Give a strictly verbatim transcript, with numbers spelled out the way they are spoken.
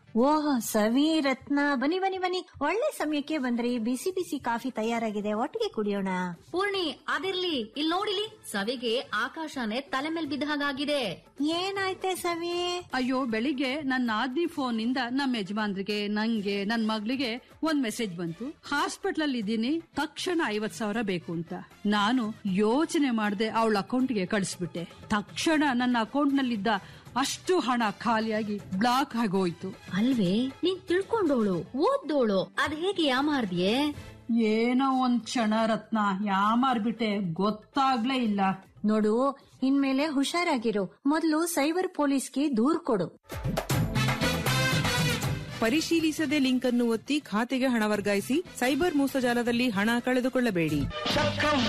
ಓಹ್ ಸವಿ ರತ್ನ, ಬನ್ನಿ ಬನ್ನಿ ಬನ್ನಿ, ಒಳ್ಳೆ ಸಮಯಕ್ಕೆ ಬಂದ್ರಿ. ಬಿಸಿ ಬಿಸಿ ಕಾಫಿ ತಯಾರಾಗಿದೆ, ಒಟ್ಟಿಗೆ ಕುಡಿಯೋಣ. ಪೂರ್ಣಿ, ಅದಿರ್ಲಿ, ಇಲ್ಲಿ ನೋಡಿಲಿ, ಸವಿಗೆ ಆಕಾಶನೇ ತಲೆ ಮೇಲೆ ಬಿದ್ದ ಹಾಗಾಗಿದೆ. ಏನಾಯ್ತೆ ಸವಿ? ಅಯ್ಯೋ, ಬೆಳಿಗ್ಗೆ ನನ್ನ ಆದ್ನಿ ಫೋನ್ ನಿಂದ ನಮ್ಮ ಯಜಮಾನ್ರಿಗೆ, ನಂಗೆ, ನನ್ ಮಗಳಿಗೆ ಒಂದ್ ಮೆಸೇಜ್ ಬಂತು. ಹಾಸ್ಪಿಟಲ್ ಅಲ್ಲಿ ಇದ್ದೀನಿ, ತಕ್ಷಣ ಐವತ್ ಸಾವಿರ ಬೇಕು ಅಂತ. ನಾನು ಯೋಚನೆ ಮಾಡದೆ ಅವಳ ಅಕೌಂಟ್ಗೆ ಕಳಿಸ್ಬಿಟ್ಟೆ. ತಕ್ಷಣ ನನ್ನ ಅಕೌಂಟ್ ನಲ್ಲಿದ್ದ ಅಷ್ಟು ಹಣ ಖಾಲಿಯಾಗಿ ಬ್ಲಾಕ್ ಆಗೋಯ್ತು. ಅಲ್ವೇ, ನೀನ್ ತಿಳ್ಕೊಂಡೋಳು, ಓದ್ದೋಳು, ಅದ್ ಹೇಗೆ ಯಾಮಾರ್ದಿಯೇ? ಏನೋ ಒಂದ್ ಕ್ಷಣ ರತ್ನ, ಯಾಮಾರ್ಬಿಟ್ಟೆ, ಗೊತ್ತಾಗ್ಲೇ ಇಲ್ಲ. ನೋಡು, ಇನ್ಮೇಲೆ ಹುಷಾರಾಗಿರು. ಮೊದಲು ಸೈಬರ್ ಪೊಲೀಸ್ಗೆ ದೂರ್ ಕೊಡು. ಪರಿಶೀಲಿಸದೆ ಲಿಂಕ್ ಅನ್ನು ಒತ್ತಿ ಖಾತೆಗೆ ಹಣ ವರ್ಗಾಯಿಸಿ. ಸೈಬರ್ ಮೋಸಜಾಲದಲ್ಲಿ ಹಣ ಕಳೆದುಕೊಳ್ಳಬೇಡಿ.